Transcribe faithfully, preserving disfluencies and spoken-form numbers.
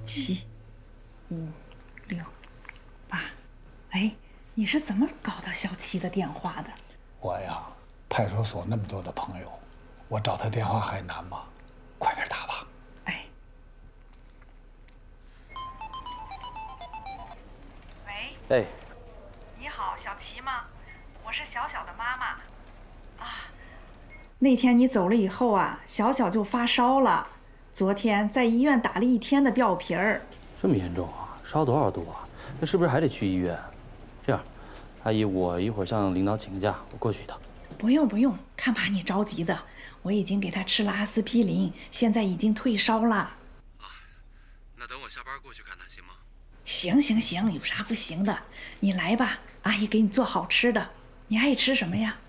七、五、六、八。哎，你是怎么搞到小七的电话的？ 我呀，派出所那么多的朋友，我找他电话还难吗？快点打吧。 哎。 喂。哎。 你好，小齐吗？我是小小的妈妈。啊，那天你走了以后啊，小小就发烧了，昨天在医院打了一天的吊瓶儿。 这么严重啊？烧多少度啊？那是不是还得去医院？这样，阿姨，我一会儿向领导请个假，我过去一趟。 不用不用，看把你着急的，我已经给他吃了阿司匹林，现在已经退烧了。啊， 那等我下班过去看他行吗？ 行行行，有啥不行的？你来吧，阿姨给你做好吃的，你爱吃什么呀？